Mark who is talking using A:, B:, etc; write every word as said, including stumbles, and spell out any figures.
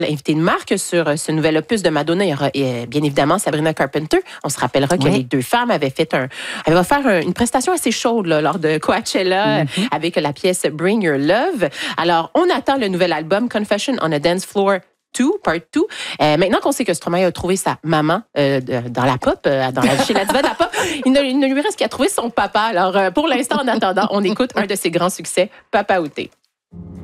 A: L'invité de marque sur ce nouvel opus de Madonna, il y aura et bien évidemment Sabrina Carpenter. On se rappellera que
B: Oui.
A: les deux femmes avaient fait un, avaient offert un, une prestation assez chaude là, lors de Coachella mm-hmm. avec la pièce Bring Your Love. Alors, on attend le nouvel album Confession on a Dance Floor deux, part deux. Euh, maintenant qu'on sait que Stromae a trouvé sa maman euh, de, dans la pop, euh, dans la, chez la diva de la pop, il ne, il ne lui reste qu'à trouver son papa. Alors, euh, pour l'instant, en attendant, on écoute un de ses grands succès, Papa Outé.